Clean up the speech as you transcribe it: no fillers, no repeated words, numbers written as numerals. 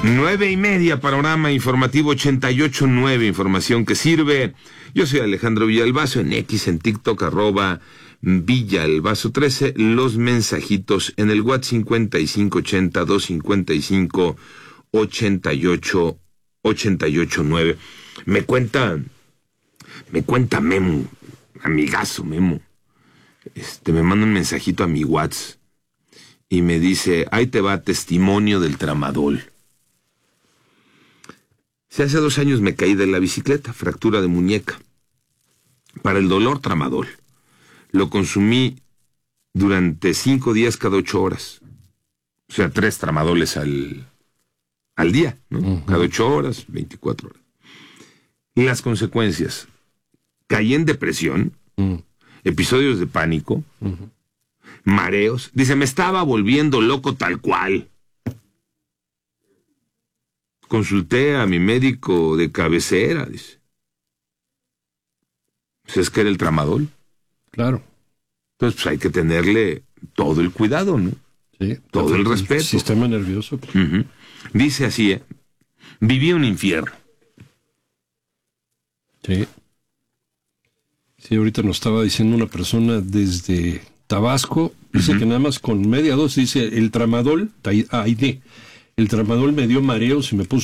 9:30, panorama informativo 88.9, información que sirve. Yo soy Alejandro Villalbazo, en X, en TikTok, @Villalbazo13, los mensajitos en el WhatsApp 5580-255-8889. Me cuenta Memo, amigazo Memo, me manda un mensajito a mi WhatsApp y me dice: ahí te va testimonio del tramadol. Hace 2 años me caí de la bicicleta, fractura de muñeca. Para el dolor, tramadol. Lo consumí durante 5 días cada 8 horas. O sea, 3 tramadoles al día, ¿no? Uh-huh. Cada 8 horas, 24 horas. Y las consecuencias: caí en depresión, episodios de pánico, mareos. Dice, me estaba volviendo loco tal cual. Consulté a mi médico de cabecera, dice. Pues es que era el tramadol. Claro. Entonces, pues hay que tenerle todo el cuidado, ¿no? Sí. Todo el respeto. El sistema nervioso. Uh-huh. Dice así, viví un infierno. Sí. Sí, ahorita nos estaba diciendo una persona desde Tabasco, dice que nada más con media dosis, dice, el tramadol, el tramadol me dio mareos y me puso